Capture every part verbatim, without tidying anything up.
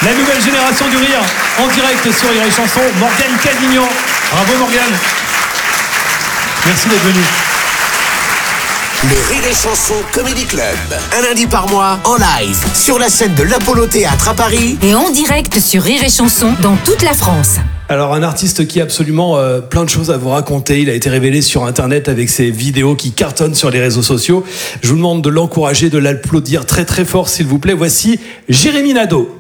La nouvelle génération du rire en direct sur Rire et Chanson. Morgane Cadignan. Bravo Morgane. Merci d'être venu. Le Rire et Chanson Comedy Club. Un lundi par mois, en live, sur la scène de l'Apollo Théâtre à Paris. Et en direct sur Rire et Chanson dans toute la France. Alors un artiste qui a absolument euh, plein de choses à vous raconter. Il a été révélé sur internet avec ses vidéos qui cartonnent sur les réseaux sociaux. Je vous demande de l'encourager, de l'applaudir très très fort s'il vous plaît. Voici Jérémy Nadeau.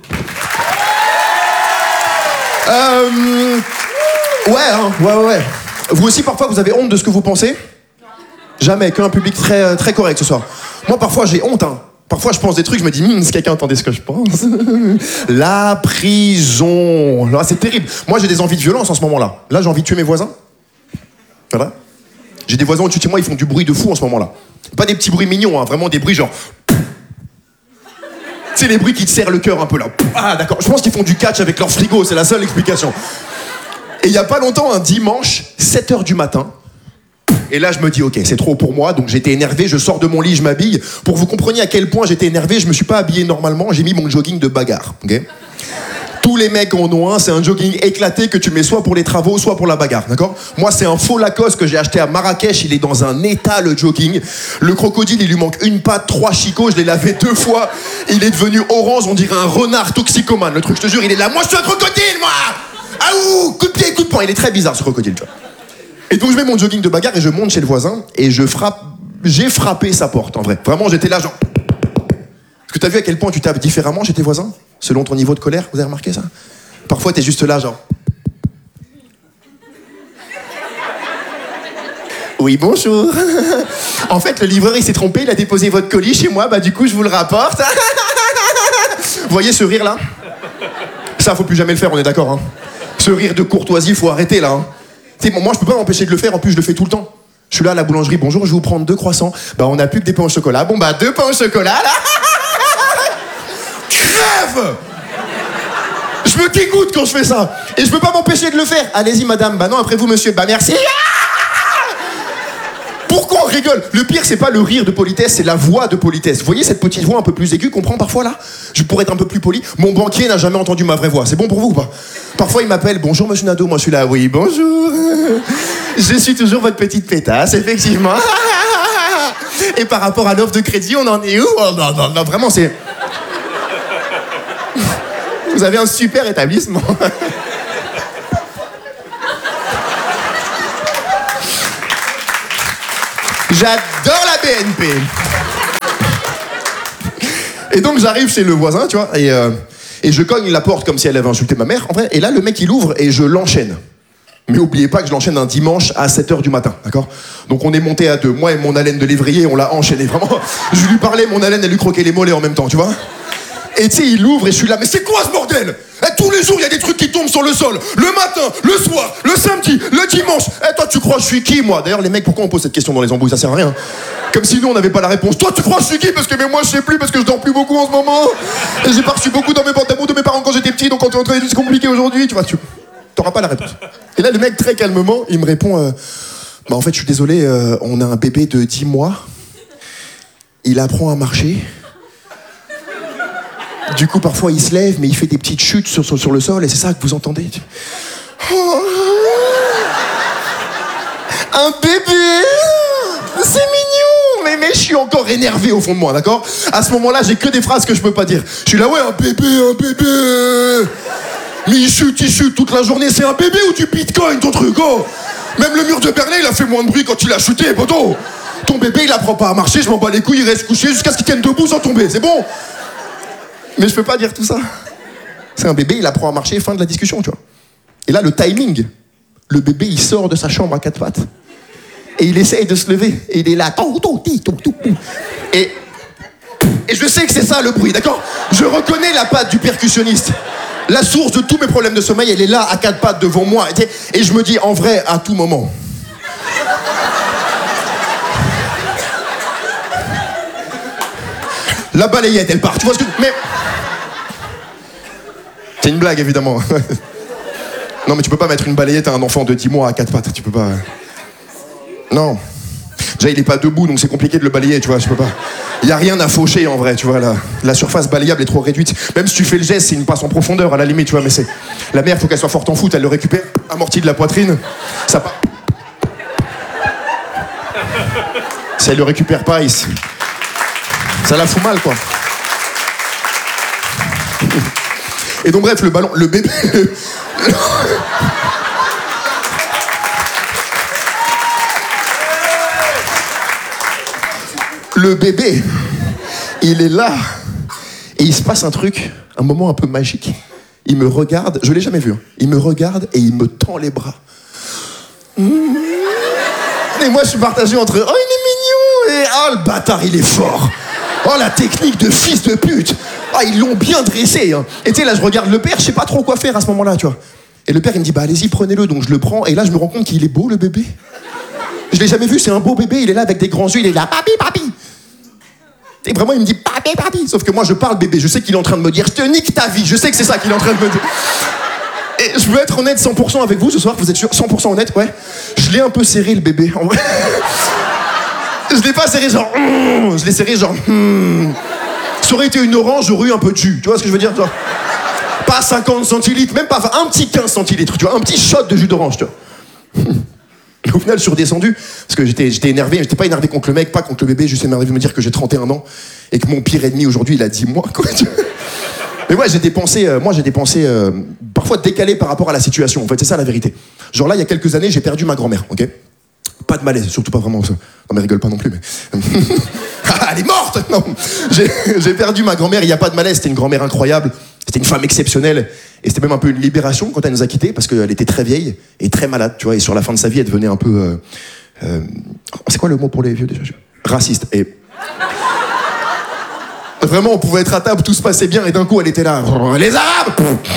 Euh... Ouais, hein, ouais, ouais. Vous aussi parfois vous avez honte de ce que vous pensez ? Jamais, qu'un public très, très correct ce soir. Moi parfois j'ai honte, hein. Parfois je pense des trucs, je me dis, hm, si quelqu'un entendait ce que je pense. La prison. Là, c'est terrible. Moi j'ai des envies de violence en ce moment-là. Là j'ai envie de tuer mes voisins. Voilà. J'ai des voisins au-dessus de moi, ils font du bruit de fou en ce moment-là. Pas des petits bruits mignons, hein, vraiment des bruits genre... C'est les bruits qui te serrent le cœur un peu là. Ah d'accord, je pense qu'ils font du catch avec leur frigo, c'est la seule explication. Et il y a pas longtemps, un dimanche, sept heures du matin, et là je me dis ok, c'est trop pour moi, donc j'étais énervé, je sors de mon lit, je m'habille. Pour que vous compreniez à quel point j'étais énervé, je me suis pas habillé normalement, j'ai mis mon jogging de bagarre, ok ? Tous les mecs en ont un, c'est un jogging éclaté que tu mets soit pour les travaux, soit pour la bagarre, d'accord ? Moi, c'est un faux Lacoste que j'ai acheté à Marrakech, il est dans un état, le jogging. Le crocodile, il lui manque une patte, trois chicots, je l'ai lavé deux fois. Il est devenu orange, on dirait un renard toxicomane. Le truc, je te jure, il est là, moi je suis un crocodile, moi ! Ah ouh, coup de pied, coup de poing, il est très bizarre ce crocodile, tu vois. Et donc je mets mon jogging de bagarre et je monte chez le voisin et je frappe, j'ai frappé sa porte, en vrai. Vraiment, j'étais là, genre... Est-ce que t'as vu à quel point tu tapes différemment chez tes voisins ? Selon ton niveau de colère, vous avez remarqué ça ? Parfois, t'es juste là, genre... Oui, bonjour. En fait, le livreur, il s'est trompé, il a déposé votre colis chez moi, bah du coup, je vous le rapporte. Vous voyez ce rire-là ? Ça, faut plus jamais le faire, on est d'accord, hein ? Ce rire de courtoisie, faut arrêter, là. Hein. T'sais, bon, moi, je peux pas m'empêcher de le faire, en plus, je le fais tout le temps. Je suis là à la boulangerie, bonjour, je vais vous prendre deux croissants. Bah, on n'a plus que des pains au chocolat. Bon, bah, deux pains au chocolat, là. Crève ! Je me dégoûte quand je fais ça. Et je peux pas m'empêcher de le faire. Allez-y, madame. Bah non, après vous, monsieur. Bah merci. Pourquoi on rigole ? Le pire, c'est pas le rire de politesse, c'est la voix de politesse. Vous voyez cette petite voix un peu plus aiguë qu'on prend parfois, là ? Je pourrais être un peu plus poli. Mon banquier n'a jamais entendu ma vraie voix. C'est bon pour vous ou pas ? Parfois, il m'appelle. Bonjour, monsieur Nadeau. Moi, je suis là. Oui, bonjour. Je suis toujours votre petite pétasse, effectivement. Et par rapport à l'offre de crédit, on en est où ? Oh, non, non, non, vraiment, c'est... Vous avez un super établissement. J'adore la B N P. Et donc j'arrive chez le voisin, tu vois, et, euh, et je cogne la porte comme si elle avait insulté ma mère. En vrai, et là, le mec, il ouvre et je l'enchaîne. Mais oubliez pas que je l'enchaîne un dimanche à sept heures du matin, d'accord ? Donc on est monté à deux. Moi et mon haleine de lévrier, on l'a enchaîné. Vraiment, je lui parlais, mon haleine, elle lui croquait les mollets en même temps, tu vois ? Et tu sais, il ouvre et je suis là, mais c'est quoi ce bordel ? Et tous les jours, il y a des trucs qui tombent sur le sol. Le matin, le soir, le samedi, le dimanche. Et toi, tu crois je suis qui, moi ? D'ailleurs, les mecs, pourquoi on pose cette question dans les embrouilles ? Ça sert à rien. Comme si nous, on n'avait pas la réponse. Toi, tu crois je suis qui ? Parce que mais moi, je sais plus, parce que je dors plus beaucoup en ce moment. Et j'ai pas reçu beaucoup dans mes bandes d'amour de mes parents quand j'étais petit, donc quand tu es entré, c'est compliqué aujourd'hui. Tu vois, tu t'auras pas la réponse. Et là, le mec, très calmement, il me répond euh, bah, en fait, je suis désolé, euh, on a un bébé de dix mois. Il apprend à marcher. Du coup, parfois, il se lève, mais il fait des petites chutes sur, sur, sur le sol, et c'est ça que vous entendez. Oh. Un bébé ! C'est mignon! Mais, mais je suis encore énervé au fond de moi, d'accord ? À ce moment-là, j'ai que des phrases que je peux pas dire. Je suis là, ouais, un bébé, un bébé ! Mais il chute, il chute toute la journée. C'est un bébé ou du bitcoin, ton truc, oh ! Même le mur de Berlin, il a fait moins de bruit quand il a chuté, poteau ! Ton bébé, il apprend pas à marcher, je m'en bats les couilles, il reste couché jusqu'à ce qu'il tienne debout sans tomber, c'est bon ? Mais je peux pas dire tout ça. C'est un bébé, il apprend à marcher, fin de la discussion, tu vois. Et là, le timing. Le bébé, il sort de sa chambre à quatre pattes. Et il essaye de se lever. Et il est là. Et, et je sais que c'est ça le bruit, d'accord ? Je reconnais la patte du percussionniste. La source de tous mes problèmes de sommeil, elle est là, à quatre pattes devant moi. Et je me dis, en vrai, à tout moment. La balayette, elle part. Tu vois ce que... Mais... C'est une blague, évidemment. Non, mais tu peux pas mettre une balayette à un enfant de dix mois à quatre pattes. Tu peux pas... Non. Déjà, il est pas debout, donc c'est compliqué de le balayer, tu vois, je peux pas. Il y a rien à faucher en vrai, tu vois, la, la surface balayable est trop réduite. Même si tu fais le geste, c'est une passe en profondeur à la limite, tu vois, mais c'est... La mère, faut qu'elle soit forte en foot, elle le récupère, amorti de la poitrine, ça part... Si elle le récupère pas, il... ça la fout mal, quoi. Et donc bref, le ballon, le bébé... Le bébé, il est là, et il se passe un truc, un moment un peu magique. Il me regarde, je l'ai jamais vu, hein. Il me regarde et il me tend les bras. Mmh. Et moi je suis partagé entre, oh il est mignon, et oh le bâtard il est fort. Oh la technique de fils de pute. Ah ils l'ont bien dressé, hein. Et tu sais là je regarde le père, je sais pas trop quoi faire à ce moment-là, tu vois. Et le père il me dit, bah allez-y prenez-le, donc je le prends, et là je me rends compte qu'il est beau le bébé. Je l'ai jamais vu, c'est un beau bébé, il est là avec des grands yeux, il est là, papi, papi. Et vraiment, il me dit, papi, papi. Sauf que moi, je parle bébé, je sais qu'il est en train de me dire, je te nique ta vie, je sais que c'est ça qu'il est en train de me dire. Et je veux être honnête cent pour cent avec vous ce soir, vous êtes sûr, cent pour cent honnête, ouais. Je l'ai un peu serré, le bébé, en vrai. Je l'ai pas serré genre, mm, je l'ai serré genre, mm. Ça aurait été une orange, j'aurais eu un peu de jus, tu vois ce que je veux dire, toi. Pas cinquante centilitres, même pas, enfin, un petit quinze centilitres, tu vois, un petit shot de jus d'orange, tu vois. Au final, je suis redescendu, parce que j'étais, j'étais énervé, j'étais pas énervé contre le mec, pas contre le bébé, juste énervé de me dire que j'ai trente et un ans, et que mon pire ennemi aujourd'hui, il a dix mois, quoi. Mais ouais, j'ai des pensées, euh, moi j'ai des pensées euh, parfois décalées par rapport à la situation, en fait, c'est ça la vérité. Genre là, il y a quelques années, j'ai perdu ma grand-mère, ok? Pas de malaise, surtout pas vraiment ça. Non mais rigole pas non plus, mais... Elle est morte. Non, j'ai, j'ai perdu ma grand-mère, il n'y a pas de malaise, c'était une grand-mère incroyable, c'était une femme exceptionnelle, et c'était même un peu une libération quand elle nous a quittés, parce qu'elle était très vieille et très malade, tu vois, et sur la fin de sa vie, elle devenait un peu... Euh, euh, c'est quoi le mot pour les vieux déjà? Raciste. Et... Vraiment, on pouvait être à table, tout se passait bien, et d'un coup, elle était là. Les Arabes.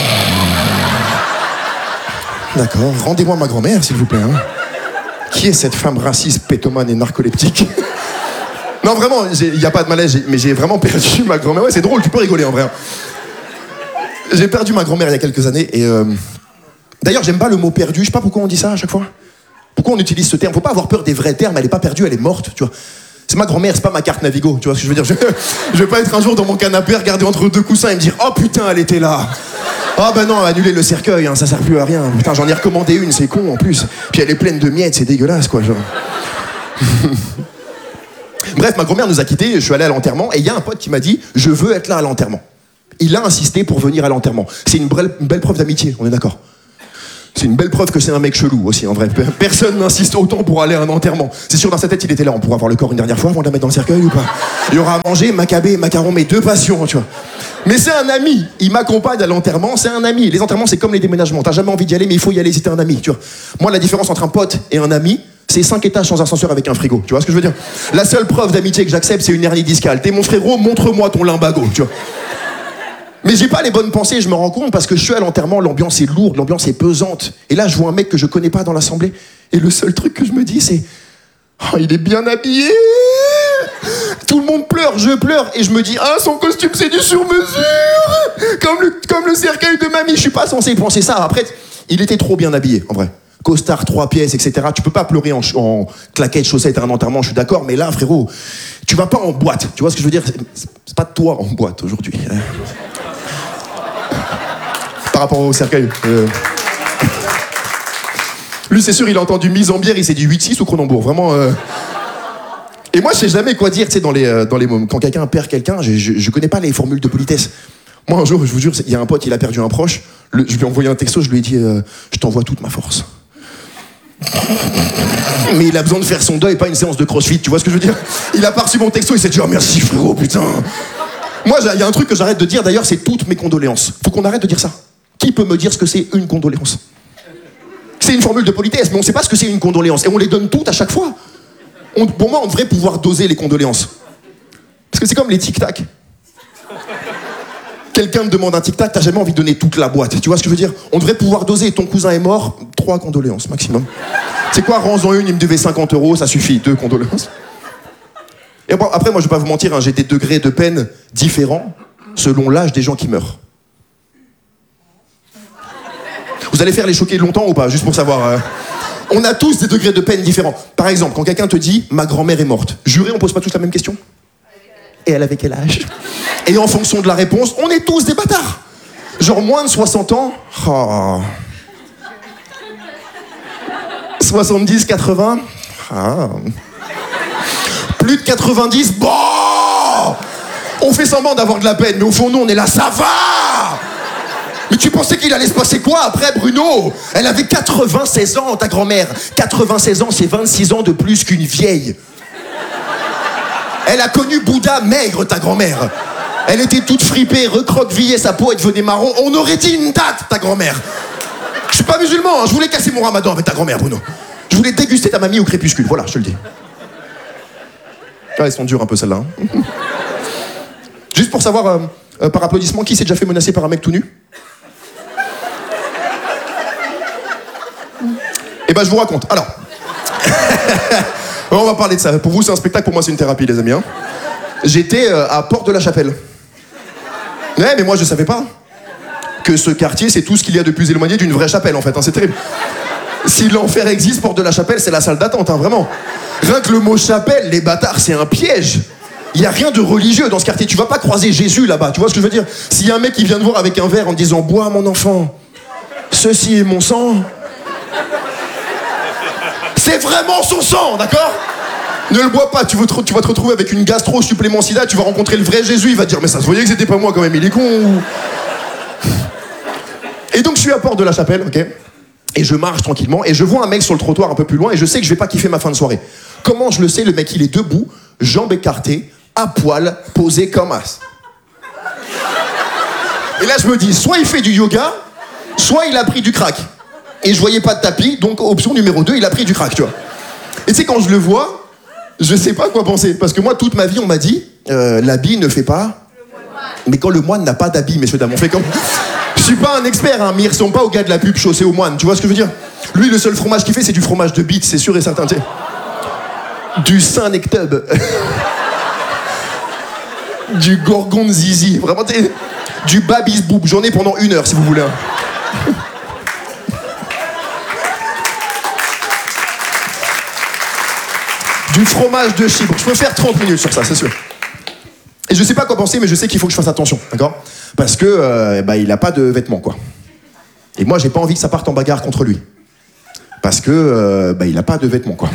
D'accord, rendez-moi ma grand-mère, s'il vous plaît. Hein. Qui est cette femme raciste, pétomane et narcoleptique? Non, vraiment, il n'y a pas de malaise, mais j'ai vraiment perdu ma grand-mère. Ouais, c'est drôle, tu peux rigoler en vrai. J'ai perdu ma grand-mère il y a quelques années, et... Euh... D'ailleurs, j'aime pas le mot perdu, je sais pas pourquoi on dit ça à chaque fois. Pourquoi on utilise ce terme? Faut pas avoir peur des vrais termes, elle est pas perdue, elle est morte, tu vois. C'est ma grand-mère, c'est pas ma carte Navigo, tu vois ce que je veux dire. Je, je vais pas être un jour dans mon canapé, regarder entre deux coussins et me dire « Oh putain, elle était là !» Ah ben non, annuler le cercueil, hein, ça sert plus à rien. Putain, j'en ai recommandé une, c'est con en plus. Puis elle est pleine de miettes, c'est dégueulasse, quoi, genre. Bref, ma grand-mère nous a quittés, je suis allé à l'enterrement, et il y a un pote qui m'a dit « Je veux être là à l'enterrement ». Il a insisté pour venir à l'enterrement. C'est une belle, une belle preuve d'amitié, on est d'accord. C'est une belle preuve que c'est un mec chelou aussi, en vrai. Personne n'insiste autant pour aller à un enterrement. C'est sûr, dans sa tête, il était là. On pourra voir le corps une dernière fois avant de la mettre dans le cercueil ou pas? Il y aura à manger, macabé, macaron, mes deux passions, tu vois. Mais c'est un ami. Il m'accompagne à l'enterrement, c'est un ami. Les enterrements, c'est comme les déménagements. T'as jamais envie d'y aller, mais il faut y aller si t'es un ami, tu vois. Moi, la différence entre un pote et un ami, c'est cinq étages sans ascenseur avec un frigo. Tu vois ce que je veux dire? La seule preuve d'amitié que j'accepte, c'est une hernie discale. T'es mon frérot, montre-moi ton limbago, tu vois. Mais j'ai pas les bonnes pensées, je me rends compte, parce que je suis à l'enterrement, l'ambiance est lourde, l'ambiance est pesante. Et là, je vois un mec que je connais pas dans l'assemblée. Et le seul truc que je me dis, c'est... Oh, il est bien habillé. Tout le monde pleure, je pleure. Et je me dis, ah, son costume, c'est du sur-mesure. Comme le, comme le cercueil de mamie. Je suis pas censé penser ça. Après, il était trop bien habillé, en vrai. Costard, trois pièces, et cetera. Tu peux pas pleurer en, en claquettes, chaussettes à un enterrement, je suis d'accord. Mais là, frérot, tu vas pas en boîte. Tu vois ce que je veux dire? C'est, c'est pas toi en boîte aujourd'hui. Par rapport au cercueil. Euh... Lui, c'est sûr, il a entendu mise en bière, il s'est dit huit six ou Cronenbourg. Vraiment. Euh... Et moi, je sais jamais quoi dire, tu sais, dans les, euh, dans les moments. Quand quelqu'un perd quelqu'un, je, je, je connais pas les formules de politesse. Moi, un jour, je vous jure, il y a un pote, il a perdu un proche. Le, je lui ai envoyé un texto, je lui ai dit euh, je t'envoie toute ma force. Mais il a besoin de faire son deuil, pas une séance de crossfit, tu vois ce que je veux dire? Il a pas reçu mon texto, il s'est dit oh merci frérot, putain. Moi, il y a un truc que j'arrête de dire, d'ailleurs, c'est toutes mes condoléances. Faut qu'on arrête de dire ça. Qui peut me dire ce que c'est une condoléance? C'est une formule de politesse, mais on sait pas ce que c'est une condoléance. Et on les donne toutes à chaque fois. On, pour moi, on devrait pouvoir doser les condoléances. Parce que c'est comme les tic-tac. Quelqu'un me demande un tic-tac, t'as jamais envie de donner toute la boîte. Tu vois ce que je veux dire? On devrait pouvoir doser. Ton cousin est mort, trois condoléances maximum. C'est quoi, rends-en une, il me devait cinquante euros, ça suffit, deux condoléances. Et bon, après, moi, je vais pas vous mentir, hein, j'ai des degrés de peine différents selon l'âge des gens qui meurent. Vous allez faire les choquer longtemps ou pas? Juste pour savoir. Euh... On a tous des degrés de peine différents. Par exemple, quand quelqu'un te dit « ma grand-mère est morte », juré, on pose pas tous la même question? Et elle avait quel âge? Et en fonction de la réponse, on est tous des bâtards. Genre moins de soixante ans, oh. soixante-dix, quatre-vingts, ah. Plus de quatre-vingt-dix, bon. On fait semblant d'avoir de la peine, mais au fond, nous, on est là, ça va. Mais tu pensais qu'il allait se passer quoi après, Bruno? Elle avait quatre-vingt-seize ans, ta grand-mère. quatre-vingt-seize ans, c'est vingt-six ans de plus qu'une vieille. Elle a connu Bouddha maigre, ta grand-mère. Elle était toute fripée, recroquevillée, sa peau, elle devenait marron. On aurait dit une date, ta grand-mère. Je suis pas musulman, hein. Je voulais casser mon ramadan avec ta grand-mère, Bruno. Je voulais déguster ta mamie au crépuscule, voilà, je te le dis. Ah, elles sont dures un peu, celles-là. Hein. Juste pour savoir, euh, euh, par applaudissement, qui s'est déjà fait menacer par un mec tout nu? Eh ben, je vous raconte. Alors, on va parler de ça. Pour vous, c'est un spectacle, pour moi, c'est une thérapie, les amis. Hein. J'étais euh, à Porte de la Chapelle. Ouais, mais moi, je savais pas que ce quartier, c'est tout ce qu'il y a de plus éloigné d'une vraie chapelle, en fait. Hein, c'est terrible. Si l'enfer existe, Porte de la Chapelle, c'est la salle d'attente, hein, vraiment. Rien que le mot chapelle, les bâtards, c'est un piège. Il y a rien de religieux dans ce quartier. Tu vas pas croiser Jésus là-bas. Tu vois ce que je veux dire? S'il y a un mec qui vient te voir avec un verre en te disant « Bois, mon enfant, ceci est mon sang », c'est vraiment son sang, d'accord? Ne le bois pas, tu, veux te, tu vas te retrouver avec une gastro supplément sida, tu vas rencontrer le vrai Jésus, il va te dire « Mais ça se voyait que c'était pas moi quand même, il est con ou... » Et donc je suis à Porte de la Chapelle, ok? Et je marche tranquillement, et je vois un mec sur le trottoir un peu plus loin, et je sais que je vais pas kiffer ma fin de soirée. Comment je le sais? Le mec, il est debout, jambes écartées, à poil, posé comme as. Et là, je me dis, soit il fait du yoga, soit il a pris du crack. Et je voyais pas de tapis, donc option numéro deux, il a pris du crack, tu vois. Et tu sais, quand je le vois, je sais pas quoi penser. Parce que moi, toute ma vie, on m'a dit, euh, l'habit ne fait pas... Mais quand le moine n'a pas d'habit, messieurs, dames, on fait comme... Je suis pas un expert, hein, mais ils ressemblent pas au gars de la pub chaussée au moine, tu vois ce que je veux dire? Lui, le seul fromage qu'il fait, c'est du fromage de bite, c'est sûr et certain, tu sais. Du Saint-Nectub. Du Gorgonzizi, vraiment, t'es... Du Babis-Boub, j'en ai pendant une heure, si vous voulez. Hein. Du fromage de chibre. Je peux faire trente minutes sur ça, c'est sûr. Et je sais pas quoi penser, mais je sais qu'il faut que je fasse attention, d'accord? Parce que, euh, bah, il a pas de vêtements, quoi. Et moi, j'ai pas envie que ça parte en bagarre contre lui. Parce que, euh, bah, il a pas de vêtements, quoi.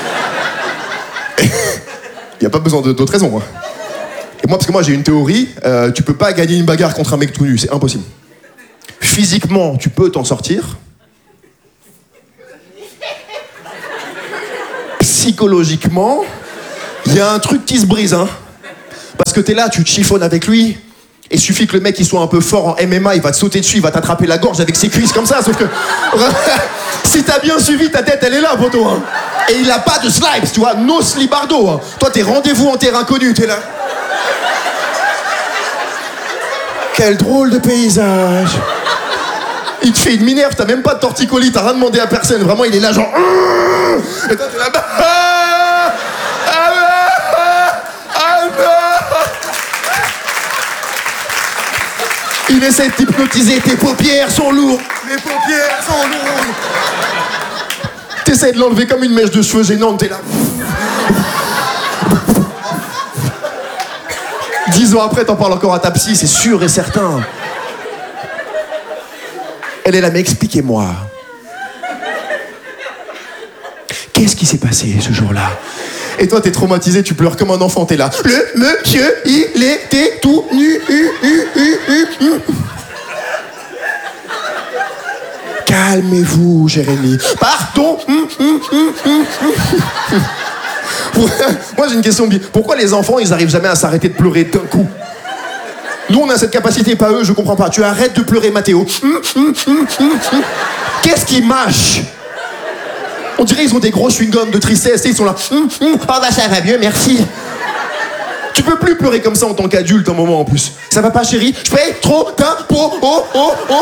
Il y a pas besoin de, d'autres raisons, hein. Et moi, parce que moi, j'ai une théorie, euh, tu peux pas gagner une bagarre contre un mec tout nu, c'est impossible. Physiquement, tu peux t'en sortir. Psychologiquement, il y a un truc qui se brise, hein. Parce que t'es là, tu te chiffonnes avec lui, et il suffit que le mec il soit un peu fort en M M A, il va te sauter dessus, il va t'attraper la gorge avec ses cuisses comme ça, sauf que... Si t'as bien suivi, ta tête elle est là, poteau, hein. Et il a pas de slipes, tu vois, no slibardo, hein. Toi t'es rendez-vous en terrain connu, t'es là. Quel drôle de paysage. Il te fait une minerve, t'as même pas de torticolis, t'as rien demandé à personne, vraiment il est là genre... Et toi t'es là-bas... Il essaie de t'hypnotiser, tes paupières sont lourdes. Les paupières sont lourdes. T'essaies de l'enlever comme une mèche de cheveux gênante, t'es là. Dix ans après, t'en parles encore à ta psy, c'est sûr et certain. Elle est là, mais expliquez-moi. Qu'est-ce qui s'est passé ce jour-là? Et toi, t'es traumatisé, tu pleures comme un enfant, t'es là. Le monsieur, il était tout nu. U, u, u, u, u. Calmez-vous, Jérémy. Pardon. Moi, j'ai une question. Pourquoi les enfants, ils arrivent jamais à s'arrêter de pleurer d'un coup? Nous, on a cette capacité, pas eux, je comprends pas. Tu arrêtes de pleurer, Mathéo. Qu'est-ce qui mâche? On dirait qu'ils ont des gros chewing-gums de tristesse et ils sont là. Hum, hum, oh bah ça va mieux, merci. Tu peux plus pleurer comme ça en tant qu'adulte un moment en plus. Ça va pas, chérie? Je paye trop d'impôts. Oh, oh, oh.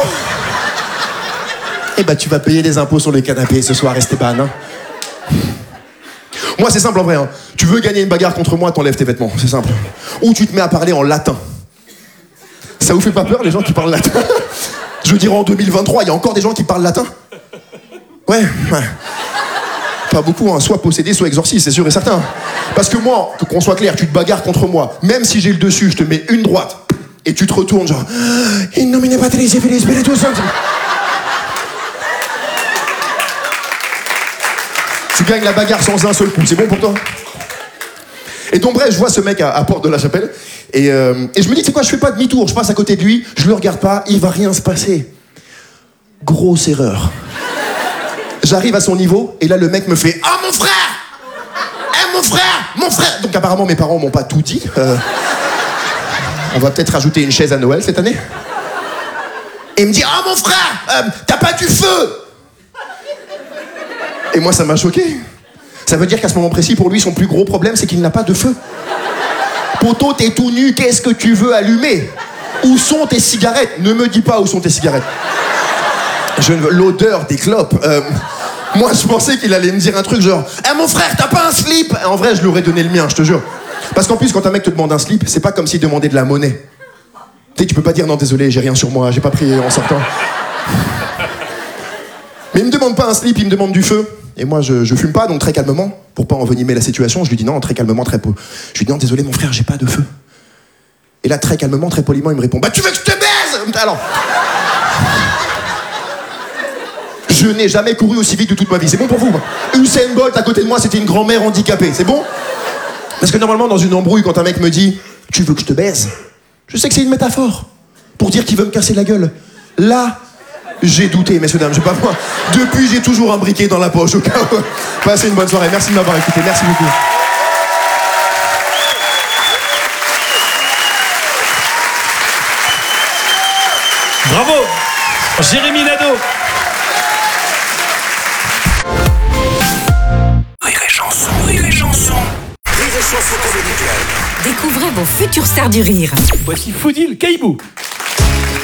Eh bah tu vas payer des impôts sur les canapés ce soir, Esteban. Hein. Moi c'est simple en vrai. Hein. Tu veux gagner une bagarre contre moi, t'enlèves tes vêtements. C'est simple. Ou tu te mets à parler en latin. Ça vous fait pas peur les gens qui parlent latin? Je veux dire en deux mille vingt-trois, il y a encore des gens qui parlent latin? Ouais, ouais. pas beaucoup, hein. Soit possédé, soit exorciste, c'est sûr et certain. Parce que moi, qu'on soit clair, tu te bagarres contre moi. Même si j'ai le dessus, je te mets une droite. Et tu te retournes genre... In nomine Patris et Filii Spiritus Sancti. Tu gagnes la bagarre sans un seul coup, c'est bon pour toi? Et donc bref, je vois ce mec à, à Porte de la Chapelle, et, euh, et je me dis, tu sais quoi, je fais pas demi-tour, je passe à côté de lui, je le regarde pas, il va rien se passer. Grosse erreur. J'arrive à son niveau, et là le mec me fait « Ah, mon frère! Eh, mon frère! Mon frère !» Donc apparemment mes parents m'ont pas tout dit. Euh, on va peut-être rajouter une chaise à Noël cette année. Et il me dit « Ah, mon frère! Euh, t'as pas du feu !» Et moi, ça m'a choqué. Ça veut dire qu'à ce moment précis, pour lui, son plus gros problème, c'est qu'il n'a pas de feu. Poto, t'es tout nu, qu'est-ce que tu veux allumer? Où sont tes cigarettes? Ne me dis pas où sont tes cigarettes. Je ne veux... L'odeur des clopes. Euh, moi, je pensais qu'il allait me dire un truc genre « Eh, mon frère, t'as pas un slip ?» En vrai, je lui aurais donné le mien, je te jure. Parce qu'en plus, quand un mec te demande un slip, c'est pas comme s'il demandait de la monnaie. Tu sais, tu peux pas dire « Non, désolé, j'ai rien sur moi, j'ai pas pris en sortant. » Mais il me demande pas un slip, il me demande du feu. Et moi, je, je fume pas, donc très calmement, pour pas envenimer la situation, je lui dis non, très calmement, très peu. Je lui dis non, désolé, mon frère, j'ai pas de feu. Et là, très calmement, très poliment, il me répond, bah tu veux que je te baise? Alors. Je n'ai jamais couru aussi vite de toute ma vie, c'est bon pour vous? Usain Bolt à côté de moi, c'était une grand-mère handicapée, c'est bon? Parce que normalement, dans une embrouille, quand un mec me dit, tu veux que je te baise? Je sais que c'est une métaphore, pour dire qu'il veut me casser la gueule. Là, j'ai douté, messieurs, dames, je sais pas moi. Depuis, j'ai toujours un briquet dans la poche, au cas où. Passez une bonne soirée, merci de m'avoir écouté, merci beaucoup. Bravo, Jérémy Nadeau. Rire et chanson, rire et chanson. Rire et chanson Comedy Club. Découvrez vos futures stars du rire. Voici Foudil Caïbou.